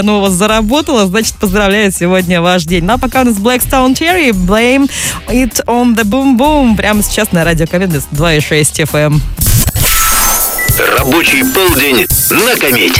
оно у вас заработало, значит, поздравляю, сегодня ваш день. Ну а пока у нас Blackstone Cherry, Blame It on the Boom Boom. Прямо сейчас на радио Комета 2.6 FM. Рабочий полдень на Комете.